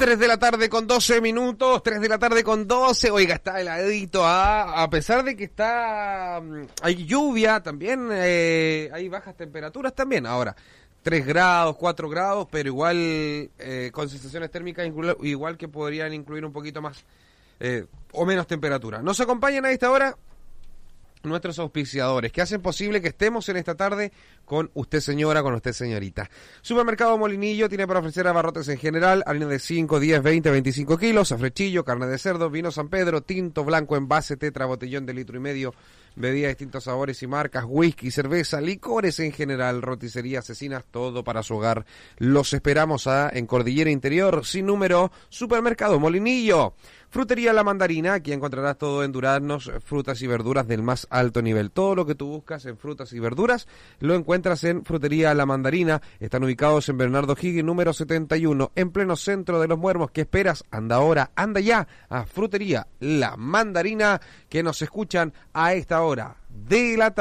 3 de la tarde con 12 minutos, 3 de la tarde con 12. Oiga, está heladito, a pesar de que hay lluvia también, hay bajas temperaturas también. Ahora, 3 grados, 4 grados, pero igual con sensaciones térmicas igual que podrían incluir un poquito más o menos temperatura. Nos acompañan a esta hora nuestros auspiciadores, que hacen posible que estemos en esta tarde con usted señora, con usted señorita. Supermercado Molinillo tiene para ofrecer abarrotes en general, harina de 5, 10, 20, 25 kilos, afrechillo, carne de cerdo, vino San Pedro, tinto blanco, envase, tetra, botellón de 1,5 litros, bebidas de distintos sabores y marcas, whisky, cerveza, licores en general, roticería, cecinas, todo para su hogar. Los esperamos en Cordillera Interior, sin número, Supermercado Molinillo. Frutería La Mandarina, aquí encontrarás todo en duraznos, frutas y verduras del más alto nivel. Todo lo que tú buscas en frutas y verduras lo encuentras en Frutería La Mandarina. Están ubicados en Bernardo Higgins, número 71, en pleno centro de Los Muermos. ¿Qué esperas? Anda ahora, anda ya a Frutería La Mandarina, que nos escuchan a esta hora de la tarde.